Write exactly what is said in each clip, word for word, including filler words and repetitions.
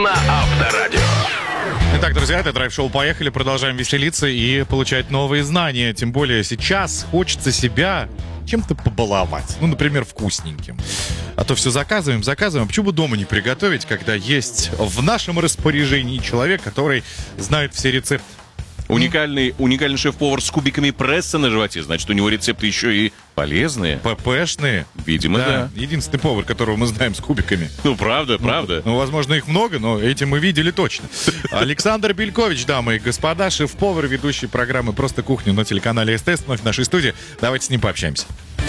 на Авторадио. Итак, друзья, это драйв-шоу «Поехали». Продолжаем веселиться и получать новые знания. Тем более сейчас хочется себя чем-то побаловать. Ну, например, вкусненьким. А то все заказываем, заказываем. Почему бы дома не приготовить, когда есть в нашем распоряжении человек, который знает все рецепты? Уникальный, уникальный шеф-повар с кубиками пресса на животе. Значит, у него рецепты еще и полезные. ППшные. Видимо, да. да. Единственный повар, которого мы знаем с кубиками. Ну, правда, ну, правда. Ну, возможно, их много, но эти мы видели точно. Александр Белькович, дамы и господа, шеф-повар, ведущий программы «Просто кухня» на телеканале СТС, вновь в нашей студии. Давайте с ним пообщаемся.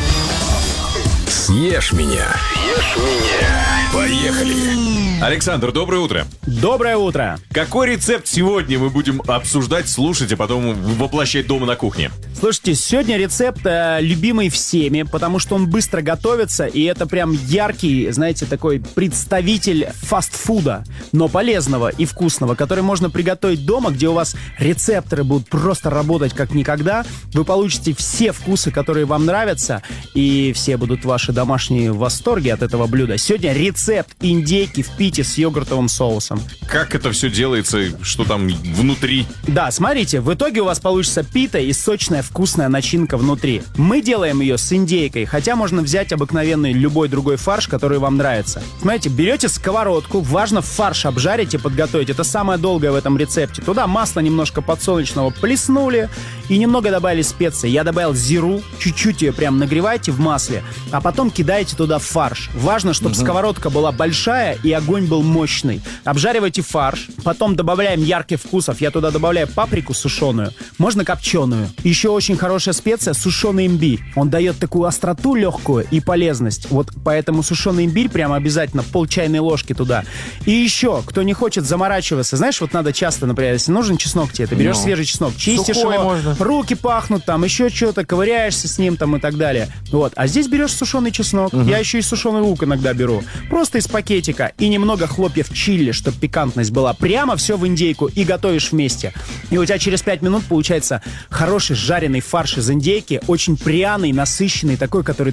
Съешь меня. Съешь меня. Поехали. Александр, доброе утро. Доброе утро. Какой рецепт сегодня мы будем обсуждать, слушать, а потом воплощать дома на кухне? Слушайте, сегодня рецепт э, любимый всеми, потому что он быстро готовится, и это прям яркий, знаете, такой представитель фастфуда, но полезного и вкусного, который можно приготовить дома, где у вас рецепторы будут просто работать как никогда. Вы получите все вкусы, которые вам нравятся, и все будут ваши домашние в восторге от этого блюда. Сегодня рецепт индейки в пите с йогуртовым соусом. Как это все делается, что там внутри? Да, смотрите, в итоге у вас получится пита и сочная вкусная начинка внутри. Мы делаем ее с индейкой, хотя можно взять обыкновенный любой другой фарш, который вам нравится. Смотрите, берете сковородку, важно фарш обжарить и подготовить. Это самое долгое в этом рецепте. Туда масло немножко подсолнечного плеснули и немного добавили специи. Я добавил зиру, чуть-чуть ее прям нагревайте в масле, а потом кидаете туда фарш. Важно, чтобы угу. сковородка была большая и огонь был мощный. Обжаривайте фарш, потом добавляем ярких вкусов. Я туда добавляю паприку сушеную, можно копченую. Еще очень хорошая специя — сушеный имбирь. Он дает такую остроту легкую и полезность. Вот поэтому сушеный имбирь прямо обязательно пол чайной ложки туда. И еще, кто не хочет заморачиваться, знаешь, вот надо часто, например, если нужен чеснок тебе, ты берешь ну, свежий чеснок, чистишь его, можно. Руки пахнут, там еще что-то, ковыряешься с ним там и так далее. Вот. А здесь берешь сушеный чеснок. Угу. Я еще и сушеный лук иногда беру. Просто из пакетика. И немного хлопьев чили, чтобы пикантность была. Прямо все в индейку и готовишь вместе. И у тебя через пять минут получается хороший жареный фарш из индейки, очень пряный, насыщенный, такой, который